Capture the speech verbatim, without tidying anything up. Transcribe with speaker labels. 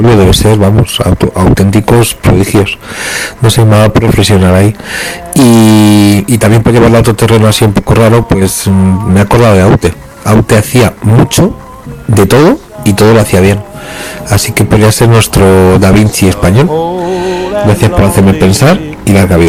Speaker 1: debe ser, vamos, auto, auténticos prodigios. No sé, me va a reflexionar ahí. Y, y también para llevarlo a otro terreno así un poco raro, pues me he acordado de Aute. Aute hacía mucho de todo y todo lo hacía bien. Así que podría ser nuestro Da Vinci español. Gracias por hacerme pensar y larga vida.